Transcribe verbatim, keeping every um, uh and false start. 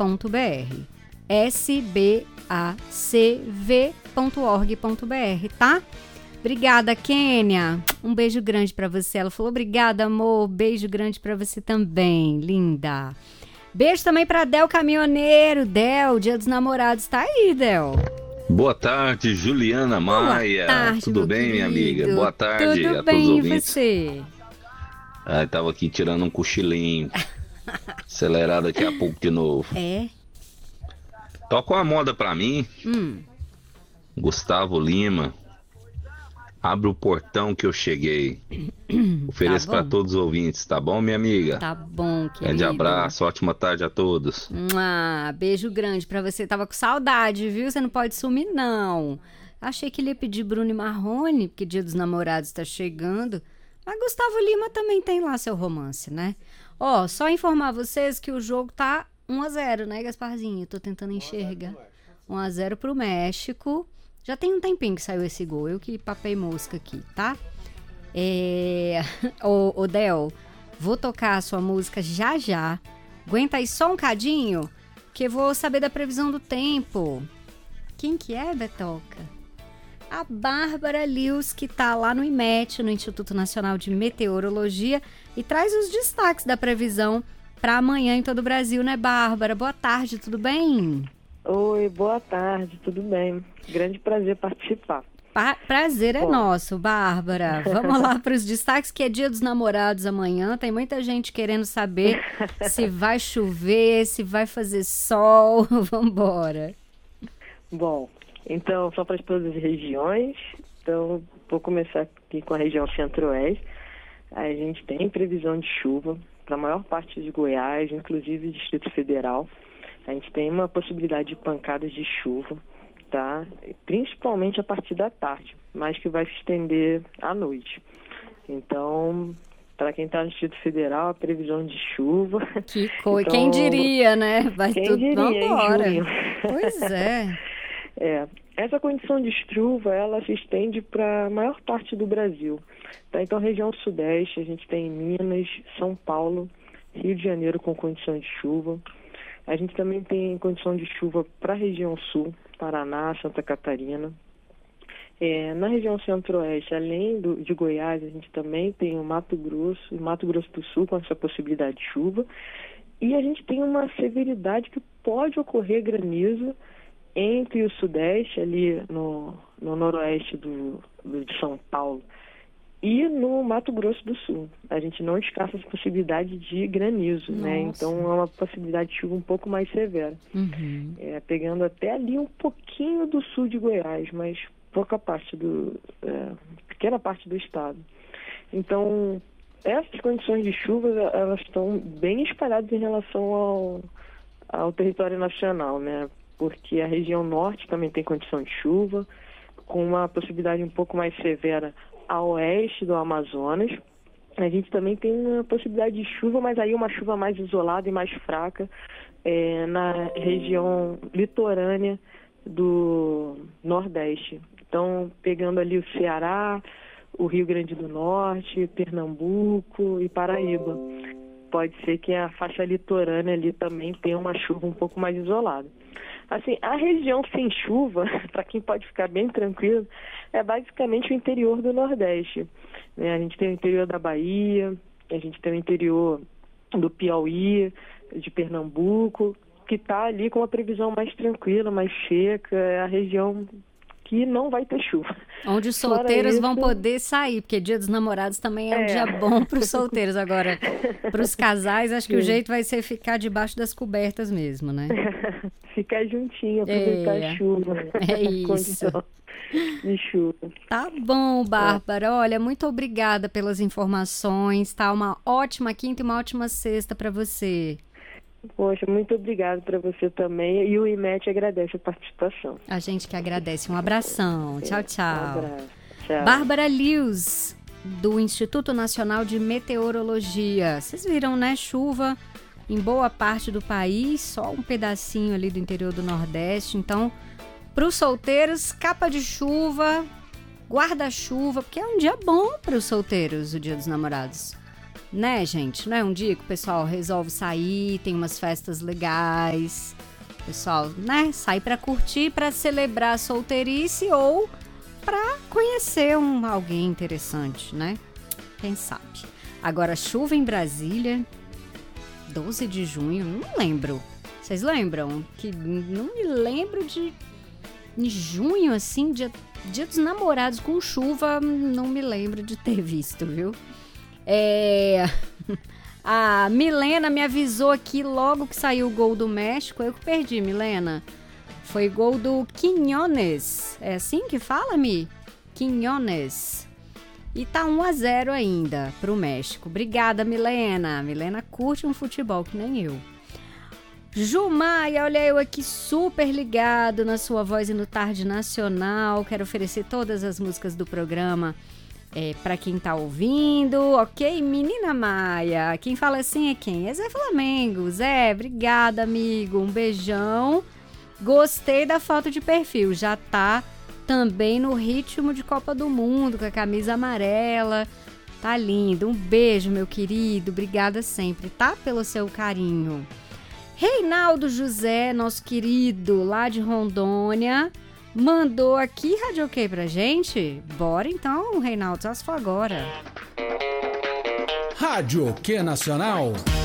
ponto b r. S B A C V ponto org ponto b r, tá? Obrigada, Kênia. Um beijo grande pra você. Ela falou, obrigada, amor. Beijo grande pra você também, linda. Beijo também pra Del Caminhoneiro. Del, Dia dos Namorados, tá aí, Del. Boa tarde, Juliana Maia. Boa tarde, tudo bem, querido? Minha amiga? Boa tarde tudo a bem, todos os e ouvintes. você? Ah, tava aqui tirando um cochilinho. Acelerar daqui a pouco de novo. É? Toca uma moda pra mim. Hum. Gustavo Lima. Abre o portão que eu cheguei. Ofereço Tá pra bom. todos os ouvintes, tá bom, minha amiga? Tá bom, querido. Grande abraço, ótima tarde a todos. Ah, beijo grande pra você. Tava com saudade, viu? Você não pode sumir, não. Achei que ele ia pedir Bruno e Marrone, porque Dia dos Namorados tá chegando. Mas Gustavo Lima também tem lá seu romance, né? Ó, só informar vocês que o jogo tá um a zero, né, Gasparzinho? Tô tentando enxergar. um a zero pro México. Já tem um tempinho que saiu esse gol. Eu que papei mosca aqui, tá? É... Ô, ô, Del, vou tocar a sua música já já. Aguenta aí só um cadinho, que eu vou saber da previsão do tempo. Quem que é, Betoca? A Bárbara Lewis, que tá lá no IMET, no Instituto Nacional de Meteorologia, e traz os destaques da previsão para amanhã em todo o Brasil, né, Bárbara? Boa tarde, tudo bem? Oi, boa tarde, tudo bem? Grande prazer participar. Pa- prazer é Bom. nosso, Bárbara. Vamos lá para os destaques, que é Dia dos Namorados amanhã. Tem muita gente querendo saber se vai chover, se vai fazer sol. Vambora. Bom, então, só para todas as regiões. Então, vou começar aqui com a região centro-oeste. A gente tem previsão de chuva para a maior parte de Goiás, inclusive Distrito Federal. A gente tem uma possibilidade de pancadas de chuva, tá? Principalmente a partir da tarde, mas que vai se estender à noite. Então, para quem está no Distrito Federal, a previsão de chuva. Que coisa. Então, Quem diria, né? Vai quem tudo. diria, hein, Vambora. junho? Pois é. É, essa condição de chuva, ela se estende para a maior parte do Brasil. Tá? Então, região sudeste, a gente tem Minas, São Paulo, Rio de Janeiro com condição de chuva. A gente também tem condição de chuva para a região sul, Paraná, Santa Catarina. É, na região centro-oeste, além do, de Goiás, a gente também tem o Mato Grosso e Mato Grosso do Sul com essa possibilidade de chuva. E a gente tem uma severidade que pode ocorrer granizo entre o sudeste, ali no, no noroeste do, do, de São Paulo, e no Mato Grosso do Sul. A gente não descarta essa possibilidade de granizo, Nossa. né? Então é uma possibilidade de chuva um pouco mais severa. Uhum. É, pegando até ali um pouquinho do sul de Goiás, mas pouca parte do... É, pequena parte do estado. Então, essas condições de chuva, elas estão bem espalhadas em relação ao, ao território nacional, né? Porque a região norte também tem condição de chuva, com uma possibilidade um pouco mais severa a oeste do Amazonas. A gente também tem uma possibilidade de chuva, mas aí uma chuva mais isolada e mais fraca é, na região litorânea do Nordeste. Então, pegando ali o Ceará, o Rio Grande do Norte, Pernambuco e Paraíba. Pode ser que a faixa litorânea ali também tenha uma chuva um pouco mais isolada. Assim, a região sem chuva, para quem pode ficar bem tranquilo, é basicamente o interior do Nordeste. Né? A gente tem o interior da Bahia, a gente tem o interior do Piauí, de Pernambuco, que está ali com uma previsão mais tranquila, mais seca, é a região que não vai ter chuva. Onde os Fora solteiros isso, vão poder sair, porque Dia dos Namorados também é um É. dia bom para os solteiros. Agora, para os casais, acho que o Sim. jeito vai ser ficar debaixo das cobertas mesmo, né? Ficar juntinho, aproveitar É. a chuva. É isso. Condição de chuva. Tá bom, Bárbara. Olha, muito obrigada pelas informações. Tá uma ótima quinta e uma ótima sexta para você. Poxa, muito obrigado para você também. E o IMET agradece a participação. A gente que agradece. Um abração. Tchau, Um tchau. abraço. Tchau. Bárbara Lewis, do Instituto Nacional de Meteorologia. Vocês viram, né? Chuva em boa parte do país, só um pedacinho ali do interior do Nordeste. Então, para os solteiros, capa de chuva, guarda-chuva, porque é um dia bom para os solteiros, o Dia dos Namorados. Né, gente? Não é um dia que o pessoal resolve sair, tem umas festas legais. Pessoal, né? Sair pra curtir, pra celebrar a solteirice ou pra conhecer um, alguém interessante, né? Quem sabe? Agora, chuva em Brasília, doze de junho, não lembro. Vocês lembram? Que não me lembro de... Em junho, assim, dia, dia dos namorados com chuva, não me lembro de ter visto, viu? É... A Milena me avisou aqui logo que saiu o gol do México. Eu que perdi, Milena. Foi gol do Quiñones. É assim que fala, Mi? Quiñones. E tá um a zero ainda pro México. Obrigada, Milena. Milena curte um futebol que nem eu. Jumaia, olha eu aqui super ligado na sua voz e no Tarde Nacional. Quero oferecer todas as músicas do programa é, para quem tá ouvindo, ok? Menina Maia, quem fala assim é quem? É Zé Flamengo. Zé, obrigada, amigo. Um beijão. Gostei da foto de perfil. Já tá também no ritmo de Copa do Mundo, com a camisa amarela. Tá lindo. Um beijo, meu querido. Obrigada sempre, tá? Pelo seu carinho. Reinaldo José, nosso querido lá de Rondônia, mandou aqui Rádio OK pra gente. Bora então, Reinaldo, só se for agora. Rádio OK Nacional.